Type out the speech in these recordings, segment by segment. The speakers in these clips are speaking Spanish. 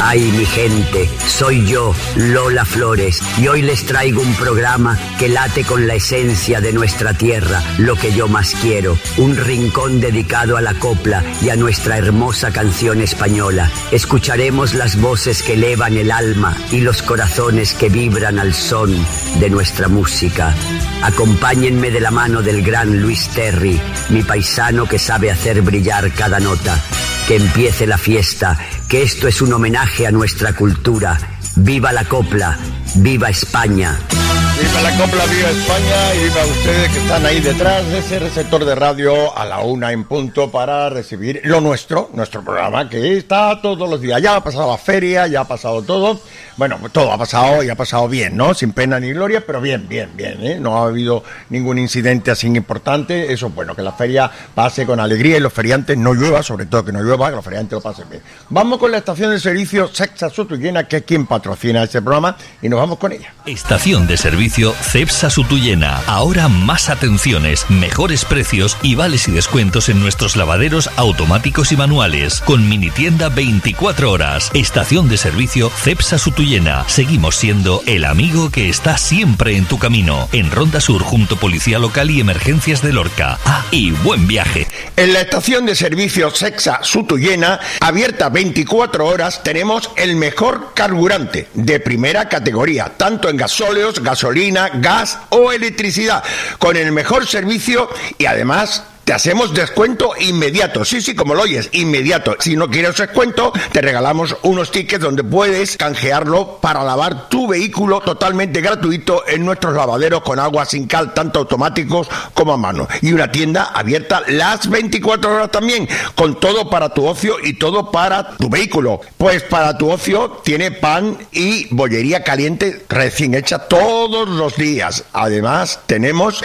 Ay, mi gente, soy yo, Lola Flores, y hoy les traigo un programa que late con la esencia de nuestra tierra, lo que yo más quiero, un rincón dedicado a la copla y a nuestra hermosa canción española. Escucharemos las voces que elevan el alma y los corazones que vibran al son de nuestra música. Acompáñenme de la mano del gran Luis Terry, mi paisano que sabe hacer brillar cada nota. Que empiece la fiesta, que esto es un homenaje a nuestra cultura. ¡Viva la copla! ¡Viva España! Viva la copla, viva España y viva ustedes que están ahí detrás de ese receptor de radio a la 1 en punto para recibir lo nuestro programa que está todos los días. Ya ha pasado la feria, ya ha pasado todo. Bueno, todo ha pasado y ha pasado bien, ¿no? Sin pena ni gloria, pero bien, ¿eh? No ha habido ningún incidente así importante. Eso es bueno, que la feria pase con alegría y los feriantes no llueva, sobre todo que no llueva, que los feriantes lo pasen bien. Vamos con la estación de servicio Cepsa Sutuyena, que es quien patrocina este programa, y nos vamos con ella. Estación de servicio Cepsa Sutuyena. Ahora más atenciones, mejores precios y vales y descuentos en nuestros lavaderos automáticos y manuales. Con mini tienda 24 horas. Estación de servicio Cepsa Sutuyena. Seguimos siendo el amigo que está siempre en tu camino. En Ronda Sur, junto Policía Local y Emergencias de Lorca. Y buen viaje. En la estación de servicio Cepsa Sutuyena, abierta 24 horas, tenemos el mejor carburante de primera categoría, tanto en gasóleos, gasolina, gas o electricidad, con el mejor servicio y además te hacemos descuento inmediato. Sí, como lo oyes, inmediato. Si no quieres descuento, te regalamos unos tickets donde puedes canjearlo para lavar tu vehículo totalmente gratuito en nuestros lavaderos con agua sin cal, tanto automáticos como a mano. Y una tienda abierta las 24 horas también, con todo para tu ocio y todo para tu vehículo. Pues para tu ocio tiene pan y bollería caliente recién hecha todos los días. Además, tenemos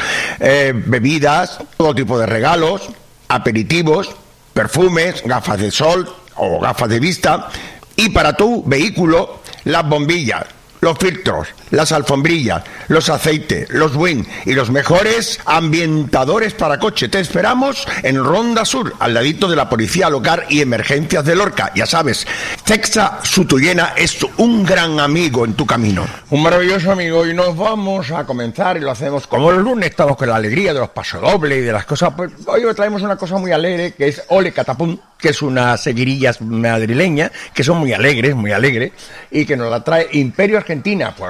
bebidas, todo tipo de regalos, aperitivos, perfumes, gafas de sol o gafas de vista, y para tu vehículo las bombillas, los filtros, las alfombrillas, los aceites, los wing y los mejores ambientadores para coche. Te esperamos en Ronda Sur, al ladito de la Policía Local y Emergencias de Lorca. Ya sabes, Cepsa Sutuyena es un gran amigo en tu camino. Un maravilloso amigo, y nos vamos a comenzar, y lo hacemos como los lunes, estamos con la alegría de los pasodobles y de las cosas. Pues hoy os traemos una cosa muy alegre, que es Ole Catapum, que es una seguirillas madrileña, que son muy alegres, y que nos la trae Imperio Argentina. Pues